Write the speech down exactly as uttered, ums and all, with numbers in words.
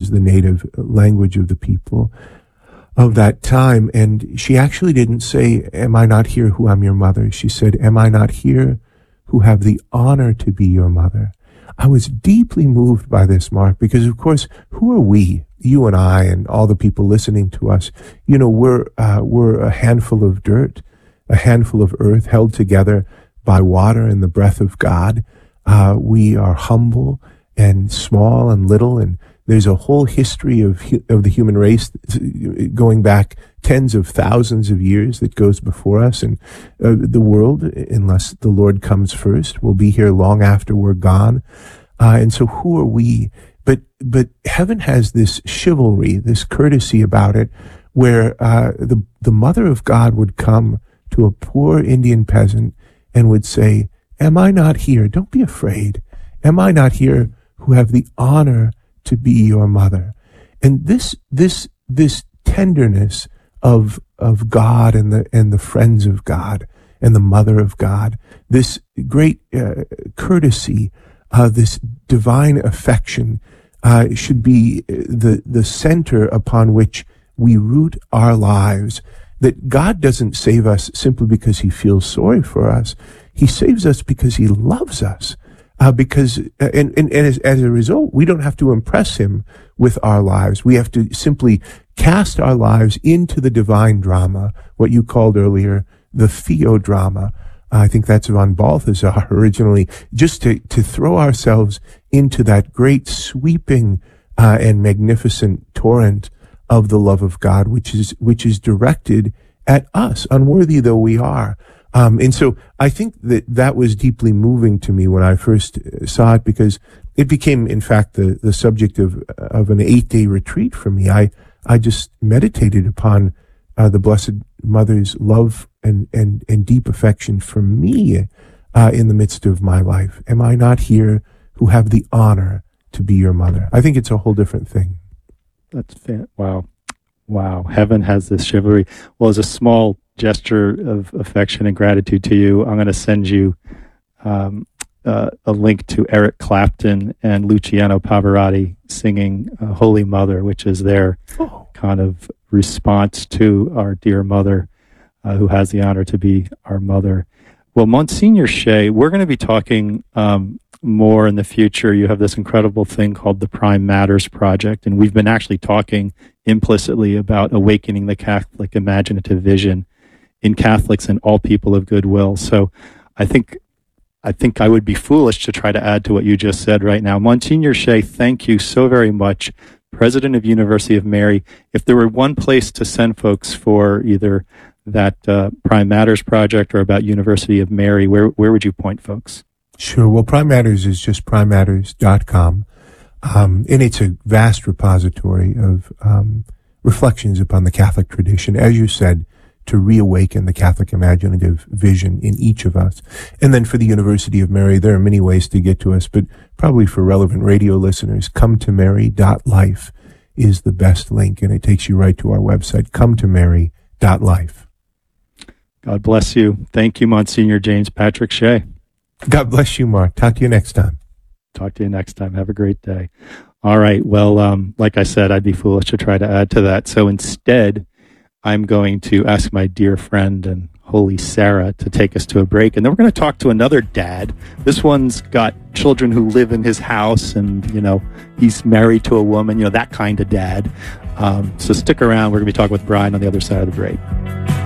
was the native language of the people of that time. And she actually didn't say, am I not here who am your mother? She said, am I not here who have the honor to be your mother? I was deeply moved by this, Mark, because of course, who are we? You and I and all the people listening to us, you know, we're, uh, we're a handful of dirt, a handful of earth held together by water and the breath of God. Uh, we are humble and small and little, and there's a whole history of hu- of the human race going back tens of thousands of years that goes before us, and uh, the world, unless the Lord comes first, will be here long after we're gone. Uh, and so who are we? But but heaven has this chivalry, this courtesy about it, where uh, the the mother of God would come to a poor Indian peasant and would say, am I not here? Don't be afraid. Am I not here who have the honor to be your mother? And this this this tenderness of of God and the and the friends of God and the mother of God, this great uh, courtesy, uh, this divine affection, uh, should be the the center upon which we root our lives. That God doesn't save us simply because he feels sorry for us. He saves us because he loves us. Uh, because, uh, and, and, and as, as a result, we don't have to impress him with our lives. We have to simply cast our lives into the divine drama, what you called earlier, the theodrama. Uh, I think that's von Balthasar originally, just to, to throw ourselves into that great sweeping, uh, and magnificent torrent of the love of God, which is, which is directed at us, unworthy though we are. Um, and so I think that that was deeply moving to me when I first saw it, because it became, in fact, the, the subject of, of an eight day retreat for me. I, I just meditated upon, uh, the Blessed Mother's love and, and, and deep affection for me, uh, in the midst of my life. Am I not here who have the honor to be your mother? I think it's a whole different thing. That's fan- wow. Wow. Heaven has this chivalry. Well, as a small gesture of affection and gratitude to you, I'm going to send you um, uh, a link to Eric Clapton and Luciano Pavarotti singing uh, Holy Mother, which is their oh. kind of response to our dear mother, uh, who has the honor to be our mother. Well, Monsignor Shea, we're going to be talking um, more in the future. You have this incredible thing called the Prime Matters Project, and we've been actually talking implicitly about awakening the Catholic imaginative vision in Catholics and all people of goodwill. So I think I think I would be foolish to try to add to what you just said right now. Monsignor Shea, thank you so very much, President of University of Mary. If there were one place to send folks for either that uh, Prime Matters Project or about University of Mary, where where would you point folks? Sure. Well, Prime Matters is just prime matters dot com. Um, and it's a vast repository of um, reflections upon the Catholic tradition, as you said, to reawaken the Catholic imaginative vision in each of us. And then for the University of Mary, there are many ways to get to us, but probably for relevant radio listeners, come to mary dot life is the best link, and it takes you right to our website, come to mary dot life. God bless you. Thank you, Monsignor James Patrick Shea. God bless you, Mark. Talk to you next time. Talk to you next time. Have a great day. All right. Well, um, like I said, I'd be foolish to try to add to that. So instead, I'm going to ask my dear friend and holy Sarah to take us to a break. And then we're going to talk to another dad. This one's got children who live in his house, and, you know, he's married to a woman, you know, that kind of dad. Um, so stick around. We're going to be talking with Brian on the other side of the break.